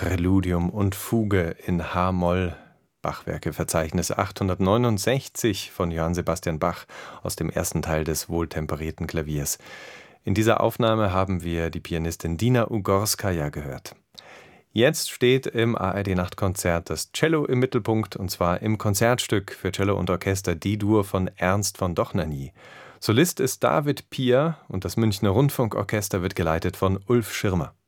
Präludium und Fuge in H-Moll, Bachwerkeverzeichnis 869 von Johann Sebastian Bach aus dem ersten Teil des wohltemperierten Klaviers. In dieser Aufnahme haben wir die Pianistin Dina Ugorskaja gehört. Jetzt steht im ARD-Nachtkonzert das Cello im Mittelpunkt, und zwar im Konzertstück für Cello und Orchester D-Dur von Ernst von Dohnanyi. Solist ist David Pier und das Münchner Rundfunkorchester wird geleitet von Ulf Schirmer.